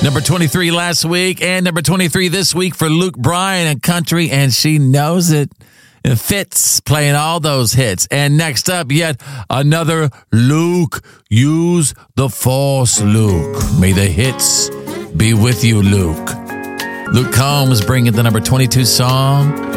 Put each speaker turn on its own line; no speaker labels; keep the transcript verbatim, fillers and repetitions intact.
Number twenty-three last week and number twenty-three this week for Luke Bryan and Country, and She Knows It. It fits playing all those hits. And next up, yet another Luke. Use the Force, Luke. May the hits be with you, Luke. Luke Combs bringing the number twenty-two song.